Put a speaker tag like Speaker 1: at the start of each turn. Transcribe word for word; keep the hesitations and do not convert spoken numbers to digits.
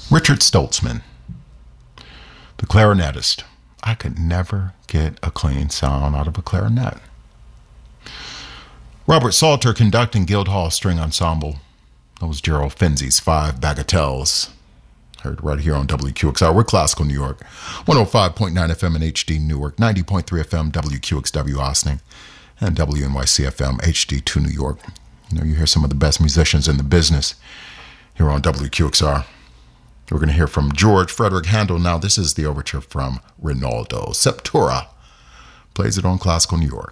Speaker 1: Richard Stoltzman, the clarinetist. I could never get a clean sound out of a clarinet. Robert Salter conducting Guildhall String Ensemble. That was Gerald Finzi's Five Bagatelles. Heard right here on W Q X R. We're Classical New York. one oh five point nine F M in H D Newark, ninety point three F M W Q X W Austin, and W N Y C F M H D two New York. You know, you hear some of the best musicians in the business here on W Q X R. We're going to hear from George Frederick Handel now. This is the overture from Rinaldo. Septura plays it on Classical New York.